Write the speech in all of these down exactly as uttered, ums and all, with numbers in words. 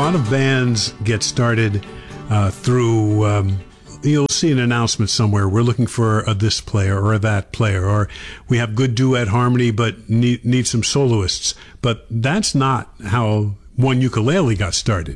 lot of bands get started uh, through, um, you'll see an announcement somewhere, we're looking for a this player or a that player, or we have good duet harmony but need, need some soloists. But that's not how One Ukulele got started.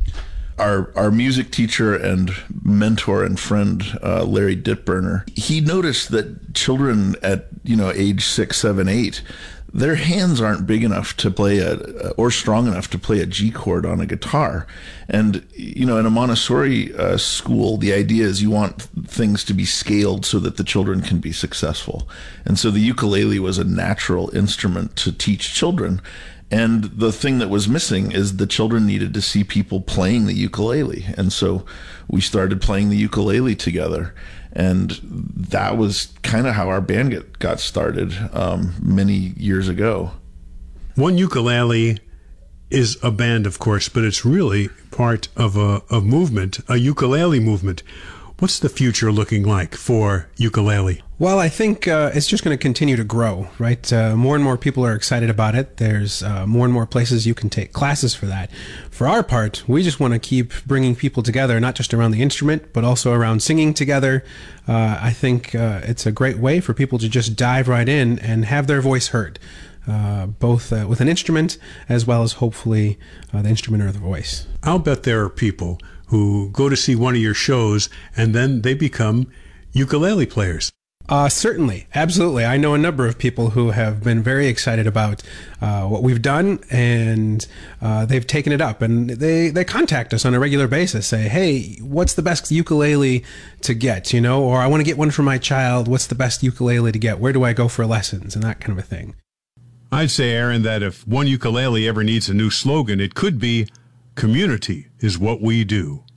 Our our music teacher and mentor and friend, uh, Larry Ditburner, he noticed that children at, you know, age six, seven, eight, their hands aren't big enough to play a, or strong enough to play a G chord on a guitar. And, you know, in a Montessori uh, school, the idea is you want things to be scaled so that the children can be successful. And so the ukulele was a natural instrument to teach children. And the thing that was missing is the children needed to see people playing the ukulele. And so we started playing the ukulele together. And that was kind of how our band get, got started um, many years ago. One Ukulele is a band, of course, but it's really part of a, a movement, a ukulele movement. What's the future looking like for ukulele? Well, I think uh, it's just going to continue to grow, right? Uh, more and more people are excited about it. There's uh, more and more places you can take classes for that. For our part, we just want to keep bringing people together, not just around the instrument, but also around singing together. Uh, I think uh, it's a great way for people to just dive right in and have their voice heard, uh, both uh, with an instrument as well as hopefully uh, the instrument or the voice. I'll bet there are people who go to see one of your shows and then they become ukulele players. Uh, certainly. Absolutely. I know a number of people who have been very excited about uh, what we've done, and uh, they've taken it up, and they, they contact us on a regular basis, say, hey, what's the best ukulele to get, you know, or I want to get one for my child. What's the best ukulele to get? Where do I go for lessons? And that kind of a thing. I'd say, Aaron, that if One Ukulele ever needs a new slogan, it could be community is what we do.